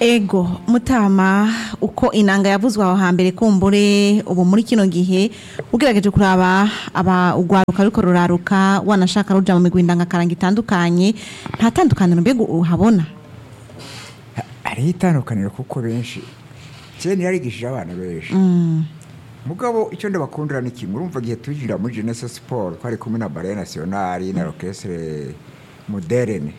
Ego Mutama uko inanga yavuzwe aho hambere kumbure ubu muri kino gihe ugerageje kuraba aba ugwaruka ruko ruraruka wanashaka ruja mu migwindanga karanga itandukanye nta tandukaniro mbego uhabona ari itandukaniro kuko benshi cyane yarigishije abana benshi mugabo icyo ndabakundira ni kimwe urumva gihe tujira muri Genesis Sport twari kumwe na Ballet Nationale na Orchestre Moderne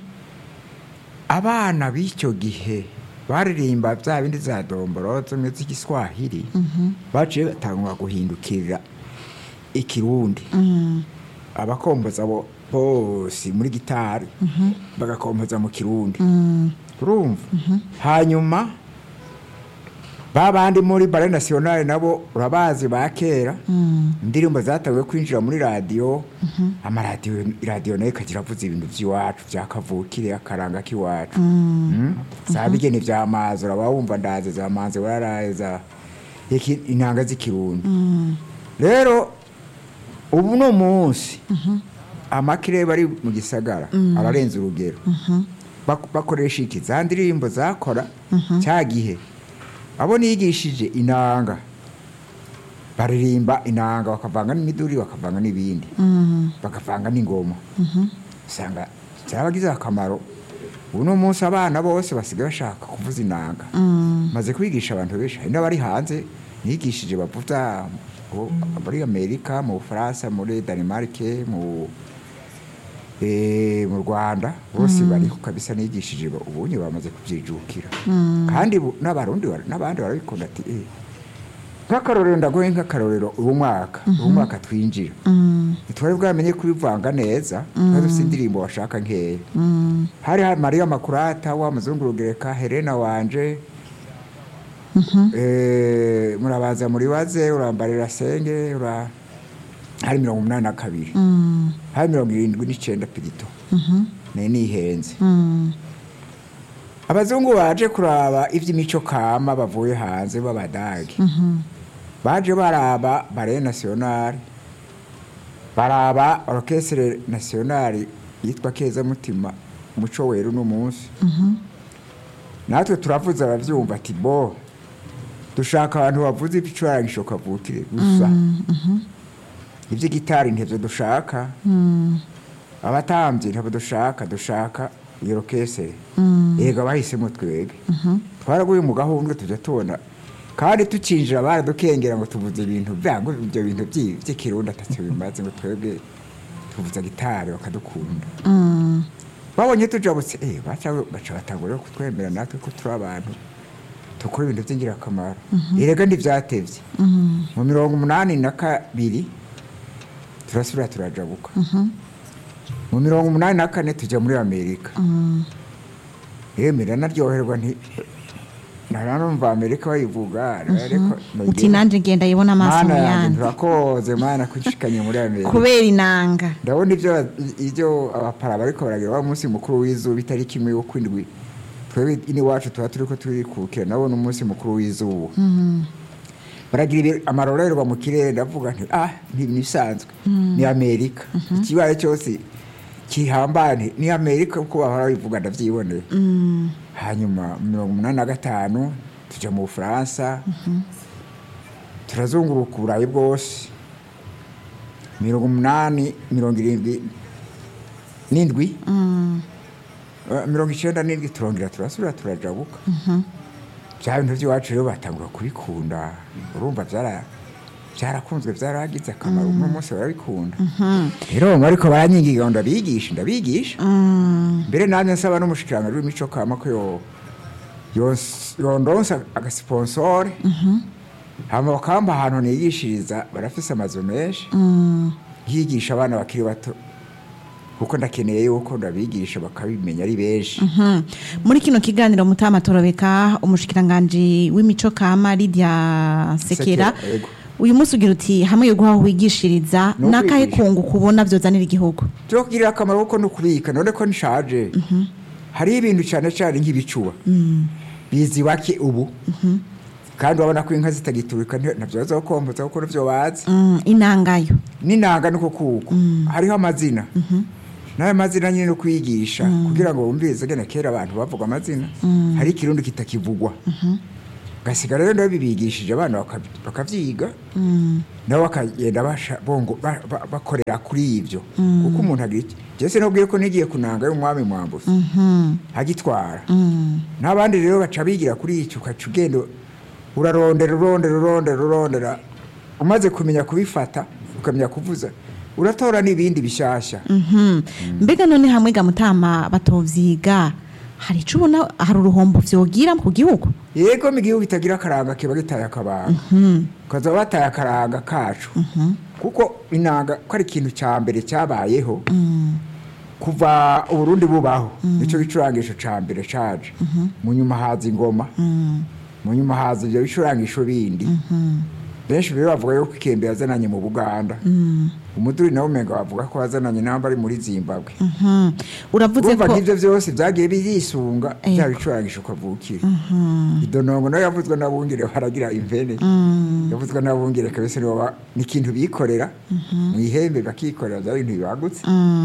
abana b'icyo gihe baririmba bya bindi za domboro zo mu Giswahili baciye batangwa guhindukira ikirundi abakomboza bo bose muri gitari bagakomboza mu kirundi urumva hanyuma babandi muri Ballet Nationale nabo urabazi bakera indirimbo zatawe kwinjira muri radio radio nayo kagira vuza ibintu by'iwacu byakavukire akaranga kiwacu sabigene vy'amazi urabawumva ndaze zamanze wararaza iki inanga z'ikirundi rero ubu no munsi amakire bari mu gisagara ararenza urugero bakoresha iki za ndirimbo zakora cyagihe abo nigishije inanga baririmba inanga bakavanga n'imiduri bakavanga n'ibindi bakavanga n'ingoma usanga cyarabagize akamaro uno munsi abana bose basigaye bashaka kuvuza inanga maze kwigisha abantu benshi n'abari hanze nigishije bavuza muri Amerika mu Faransa muri Denmark mu Rwanda bose bari kabisa nigishije ubunye bamaze kubyijukira kandi n'abarundi n'abandi barabikunda ati nk'akarorero ndagoye nk'akarorero uwo mwaka twinjira twari bwamenye kubivanga neza kandi indirimbo washaka nkeya hari Maria Makurata wa Muzungurugereka Helena wanje murabaza muri waze urambarira senge hari 82 hari 79 pirito nene ihenze abazungu baje kuraba ivy'imico kama bavuye hanze babadage baje baraba Ballet Nationale baraba Orchestre Nationale yitwa Keza Mutima umuco weru no munsi natwe turavuza abavyumva ati bo dushaka abantu bavuze ipicurangisho kavukire gusa ivyo gitari ntevyo dushaka abatambye ntabo dushaka iyo orchestre yega bahisemo twege twaraguye mu gahundwe tujya tubona kandi tucinjira baradukengera ngo tuvuze ibintu byango ibyo bintu by'ikirundi atatse bimaze ngo twebwe tuvuza gitari bakadukunda babonye tujabutse baca batangura kutwemera natwe ko turi abantu tukora ibintu byingira akamaro erega ndivyatevye mu 82 turasubira turajabuka mu 84 tujya muri Amerika yemera naryoherwa nti naranumva Amerika bayivuga ariko uti nanje ngenda yibona amaso yanjye turakoze mana kushikanye muri Amerika kubera inanga ndabona ivyo abapara bariko baragira wa munsi mukuru w'izuba itari kimwe yo kwindwi twebwe ini wacu turiko turi kukira nabona umunsi mukuru w'izuba baragira amarorerwa mu kirere ndavuga nti ntibisanzwe ni Amerika ikibaye cyose kihambane ni Amerika uko bahora bivuga ndavyiboneye hanyuma 85 tuja mu Faransa turazunguruka uburayi bwose 87 97 turongera turasubira turajabuka bya bintu by'iwacu rero batangura kubikunda urumva byarakunzwe byaragize akamaro uno munsi barabikunda rero ariko baranyigiga ndabigisha mbere namye nsaba n'umushikiranga w'imico kama ko yondonsa agasponsor hama bakamba ahantu nigishiriza barafise amazu menshi yigisha abana bakiri bato kuko ndakeneye yuko ndabigisha bakabimenya ari benshi muri kino kiganiro Mutama Torobeka umushikiranganje w'imico kama Lydia Sekera uyu munsi ugira uti hamwe yo guha wigishiriza nakahe kungu kubona vyozanira igihugu cyo kugira akamaro uko no kubika none ko nishaje hari ibintu cyane cyane nk'ibicuba bizi bake ubu kandi wabona ko inka zitagiturika navyo zokomboza uko navyo bazi inangayo ninanga niko kuko hariho amazina nayo mazina nyine no kwigisha kugira ngo bumvirize gene kera abantu bavuga amazina hari ikirundi kitakivugwa gasigara rero ndabibigishije abana bakavyiga nabo bakagenda bakorera kuri ivyo kuko umuntu agira iki jese nobwiye ko nigiye kunanga y'umwami Mwambuzi agitwara n'abandi rero baca bigira kuri icyo ukacugendo urarondera umaze kumenya kubifata ukamenya kuvuza uratora n'ibindi bishasha mbega none hamwe ga Mutama batovyiga hari ico ubona hari uruhombo vyogira mu gihugu yego mu gihugu bitagira akaranga kiba gitaye akabanga kaza bataye akaranga kacu kuko inanga ko ari ikintu ca mbere cyabayeho kuva Uburundi bubaho nico gicurangisho ca mbere caje mu nyuma haza ingoma mu nyuma haza ibyo bicurangisho bindi benshi rero bavuga yuko ikembe yazananye mu Buganda umuduri nawe umenga bavuga ko yazananye namba ari muri Zimbabwe uravuze ko ivyo byose byagiye biyisunga bya bicurangisho kavukira idonongo nayo yavuzwe n'abungere baragira imvene yavuzwe n'abungere kabese ni ikintu bikorera mu ihembe bakikorera bya bintu bibagutse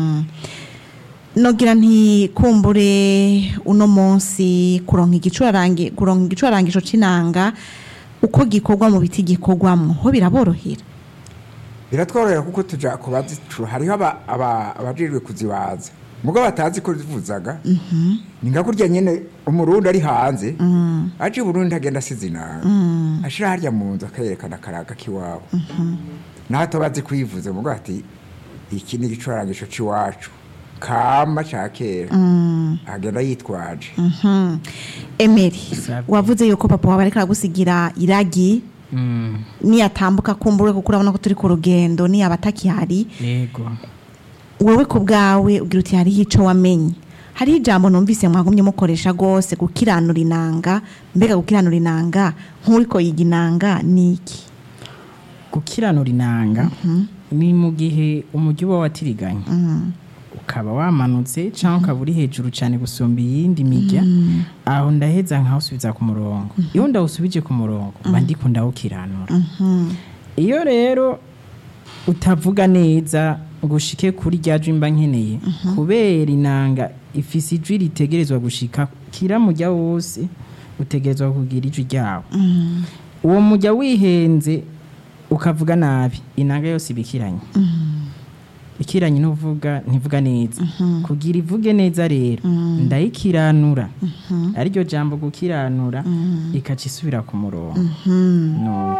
nogira nti kumbure uno munsi kuronka igicurangisho c'inanga uko gikorwa mu biti gikorwamwo ho biraborohera biratworohera kuko tuja kubazi hariho abajejwe kuzibaza mugo batazi ko zivuzaga ninga kurya nyene umurundi ari hanze aje Burundi agenda sizinanga ashira harya mu nzu akayerekana karaga kiwabo nato bazi kwivuza mugo ati iki ni gicurangisho ciwacu kama chakera agenda yitwaje Emery wavuze yuko papa wawe ariko aragusigira iragi ni atambuka kumbure kuko urabona ko turi ku rugendo ni abatakihari yego wowe ku bwawe ugira uti hari ico wamenye hari ijambo numvise mwagumye mukoresha gose gukiranura inanga mbega gukiranura inanga nk'uriko yiga inanga niki gukiranura inanga ni mu gihe umujyi uba watiriganye ukaba wamanutse cyangwa ukaba uri hejuru cyane gusumba iyindi mirya aho ndaheza nkawusubiza ku murongo iyo ndawusubije ku murongo mba ndiko ndawukiranura iyo rero utavuga neza ngo ushike kuri rya jimba nkeneye kubera inanga ifise ijwi ritegerezwa gushika kira mujya wose utegerezwa kugira ijwi ryawo uwo mujya wihenze ukavuga nabi inanga yose ibikiranye ikiranye n'uvuga ntivuga neza kugira ivuge neza rero ndayikiranura ariryo jambo gukiranura ikaca isubira ku murongo nuko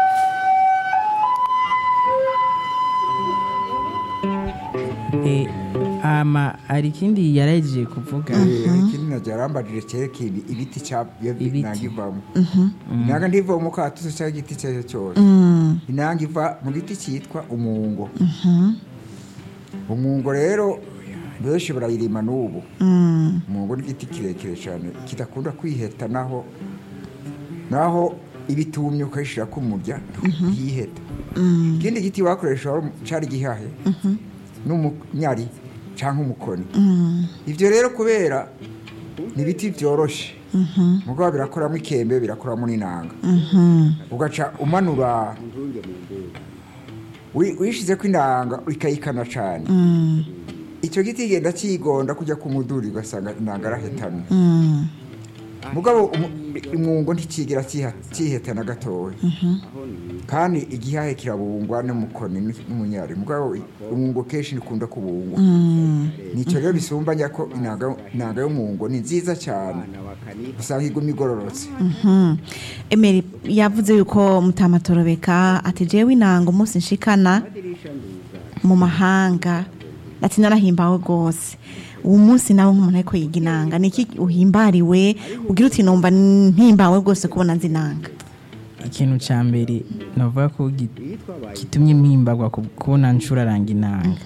ari ikindi yaraje kuvuga ikindi najarambajije cyereke ibiti cya nangivamo nanga ndivamo ka tuzo cya giti cyo cyose inangiva mu giti cyitwa umungo umungo rero benshi barayirima n'ubu umungo n'igiti kirekire cyane kidakunda kwiheta naho ibitumye ukayishira ku murya yiheta ikindi giti wakoresha cyari gihahe n'umunyari cyangwa umukoni ivyo rero kubera ni biti byoroshe mugabo birakoramo ikembe birakoramo n'inanga ugaca umanura wishize ko inanga ikayikana cyane icyo giti genda kigonda kujya ku muduri ugasanga inanga arahetamye mugabo umwungo ntikigira kihetana gatoya kandi igihahe kirabungwa n'umukoni n'umunyari mugabo umwungo kenshi nikunda kubungwa nicyo rero bisumbanya ko inanga y'umwungo ni nziza cyane usanga iguma igororotse Emery yavuze yuko Mutamatorobeka ati jewe inanga umunsi nshikana mu mahanga ati narahimbawe rwose uwo munsi nawe nk'umuntu ariko yiga inanga niki uhimbariwe ugira uti nomba ntimbawe rwose kubona nzi inanga ikintu cya mbere navuga ko gitumye mpimbarwa kubona ncuraranga inanga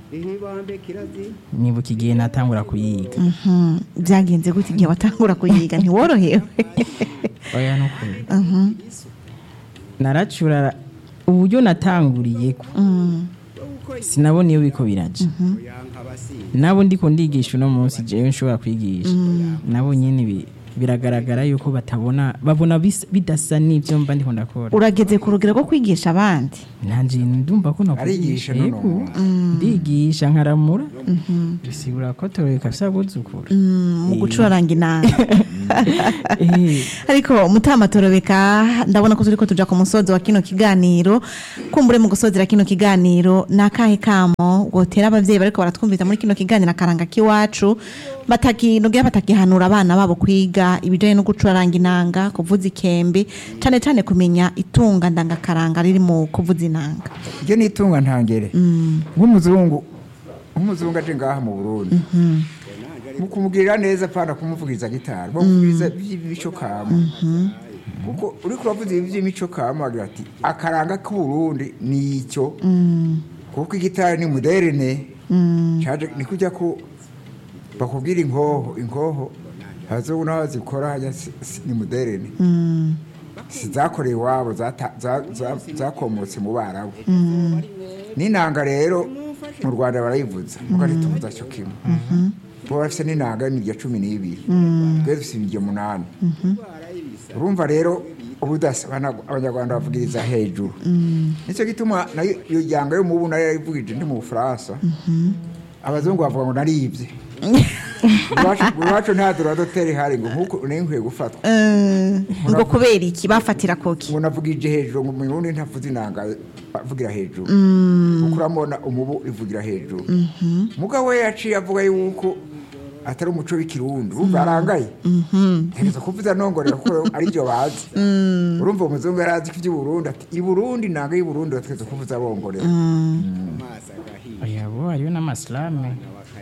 nibuka igihe natangura kuyiga byagenze gute igihe watangura kuyiga ntiworohewe oya nukuri naracurara uburyo natanguriye ko sinabona iyo biko biraje nabo ndiko ndigisha uno munsi jewe nshobora kwigisha nabo nyene biragaragara yuko babona bidasa n'ibyo mba ndiko ndakora. urageze ku rugero rwo kwigisha abandi nanje ndumva ko Arigisha yego, ndigisha nkaramura bisigura ko toreka byabuzukura mu gucuraranga inanga ariko mutamatorobeka ndabona ko turiko tuja ku musozo wa kino kiganiro kumbure mu gusozera kino kiganiro nakahe kamo gotera abavyeyi bariko baratwumviza muri kino kiganiro akaranga kiwacu batagihanura abana babo kwiga ibijanye no gucuraranga inanga kuvuza ikembe cane cane kumenya itunga ndangakaranga riri mu kuvuza inanga iryo ni itunga ntangere nk'umuzungu aje ngaha mu Burundi mu kumugirira neza pana kumuvugiriza gitari bamuvugiriza by'imico kama kuko uri kuravuza iby'imico kama agira ati akaranga k'u Burundi nicyo kuko igitari ni moderne caje ni kujya ko bakubwira inkoho hazobona bazikora ni moderne sizakorewe iwabo zakomotse mu Barabu n'inanga rero mu Rwanda barayivuza muko rituvuza cyo kimwe bo bafite n'inanga y'imijya 12 twese dufite imijya 8 urumva rero ubudasa abanyarwanda bavugiriza hejuru nicyo gituma nayo iyo jyanga yo mubu nayo yivugije ndi mu Bufaransa abazungu bavuga ngo naribye Wacho nta duradoteri hari ngo nkuko nenkwiye gufatwa ngo kubera iki bafatira koki ngo navugije hejuru ngo murundi ntavuze inanga avugira hejuru ukuramona umubu ivugira hejuru mugabo we yaciye avuga yuko atari umuco w'ikirundi urumva arangaye ntegeza kuvuza nongorera ko ari byo bazi urumva umuzungu yarazi ko iby'u Burundi ati i Burundi nanga y'u Burundi bategeza kuvuza bongorera ayabo ariyo n'amaslame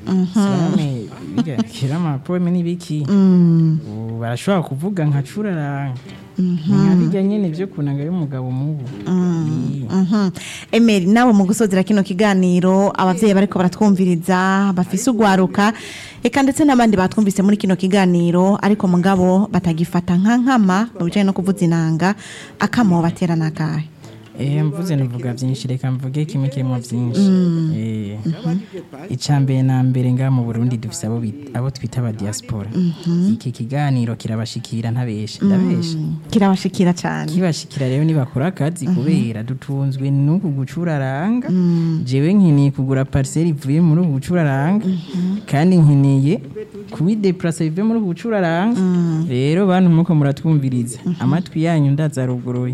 kirama poeme n'ibiki barashobora kuvuga nka curaranga nkabijya nyene byo kunanga y'umugabo mubu Emery nawe mu gusozera kino kiganiro abavyeyi bariko baratwumviriza bafise ugwaruka eka ndetse n'abandi batwumvise muri kino kiganiro ariko mugabo batagifata nkama mu bijanye no kuvuza inanga akamo baterana gahe mvuze nivuga byinshi reka mvuge kimwe kirimo byinshi icambere na mbere nga mu Burundi dufise abo twita aba diaspora iki kiganiro kirabashikira ntabeshe ndabeshe kirabashikira cyane kibashikira rero nibakora akazi kubera dutunzwe n'uku gucuraranga jewe nkiniye kugura parcelle ivuye muri ubu gucuraranga kandi nkiniye kubideplacer ivuye muri ubu gucuraranga rero bantu muko muratwumviriza amatwi yanyu ndazaruguruye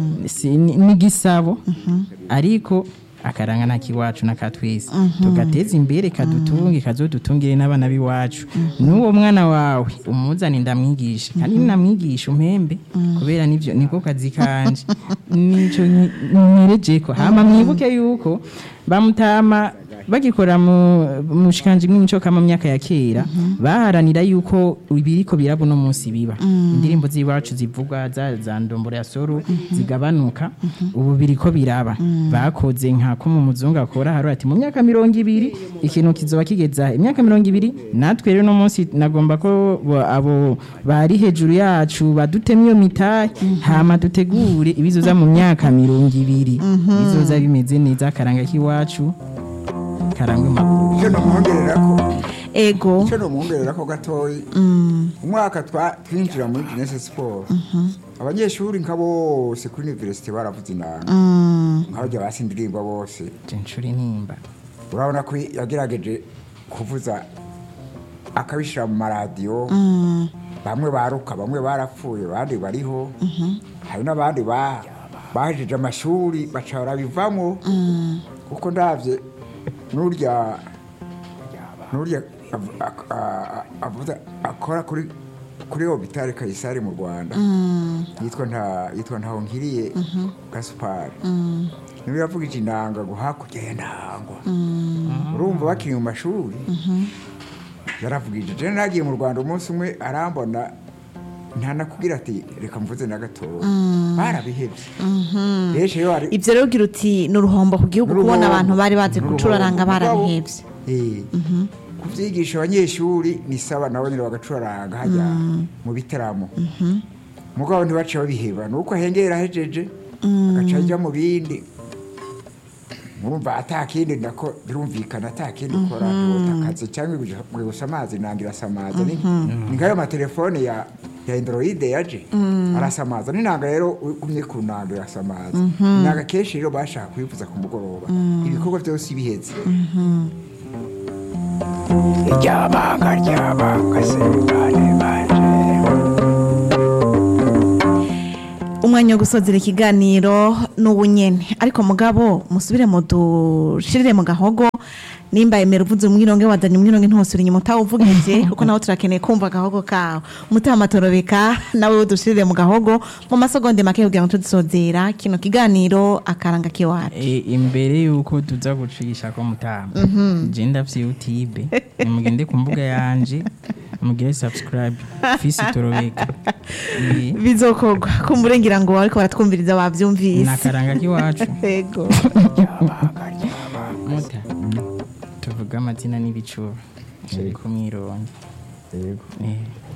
gisabo ariko akaranga nakiwacu nakatwese tugateza imbere kadutunge kazodutungire n'abana biwacu n'uwo mwana wawe umuzani ndamwigisha kandi namwigisha umpembe kubera nivyo niko kazi kanje nico nirejeko hama mwibuke yuko bamutama bagikora mu shikanje mw'imico kama myaka ya kera baharanira yuko ibiriko birabo no munsi biba indirimbo ziwacu zivuga za ndombora ya soro zigabanuka ubu biriko biraba bakoze nka ko mu muzungu akora haro ati mu myaka 200 ikintu kizoba kigeza imyaka 200 natwe rero no munsi nagomba ko abo bari hejuru yacu badutemye mitahe hama dutegure ibizoza mu myaka 200 bizoza bimeze neza karanga kiwacu karangwe makuru cyo no muhongererako ego cyo no muhongererako gatoyi umwaka twinjira muri Genesis Sport abanyeshuri nkabo se kuri university baravuze inanga nkabajya basindirimba bose censhuri nimba urabona ko yagerageje kuvuza akabishira mu radio bamwe baruka bamwe barapfuye bandi bariho hari n'abandi bahejeje amashuri bacahora bivamo kuko ndavye nurya avuza akora kuri hôpital Kayisari mu Rwanda yitwa ntaho nkiriye Gaspard niwe yavugije inanga ngo hakurya y'intangwa urumva bakiri mu mashuri yaravugije je nagiye mu Rwanda umunsi umwe arambona ntanakubwira ati reka mvuze na gatoya barabihebye reshe yo ari ivyo rero gira uti n'uruhombo ku gihugu kubona abantu bari bazi gucuraranga barabihebye kuvyigisha abanyeshuri ni saba nabo nyine bagacuraranga hajya mu bitaramo mugabo ntibaciye babiheba nuko hengera hejeje agaca ajya mu bindi murumva atakindi ndako birumvikana atakindi ukora ntotakaze cyangwa gusa amazi nangira samaza ni ngayo amatelefone ya Android yaje arasamaza ninanga rero ugumye ku nando ya samaza naga kenshi rero bashaka kwifuza ku mugoroba ibikorwa byose biheze ryabanga se bane umwanya wo gusozera ikiganiro n'ubunyene ariko mugabo musubire mu dushirire mu gahogo nimba emera uvuze umwironge wadanye umwironge ntosuri nyuma utawuvugije kuko naho turakeneye kumva gahogo kawe mutama torobeka nawe udushirire mu gahogo mu masegonde make kugira ngo tudusozera kino kiganiro akaranga kiwacu imbere yuko tuza gucisha ko mutama je ndafye YouTube nimugende ku mbuga yanje mugire subscribe fisi torobeka bizokogwa kumurengera ngo ariko baratwumviriza bavyumvise nakaranga kiwacu yego muta tuvuga amazina n'ibicuba ariko mwironge yego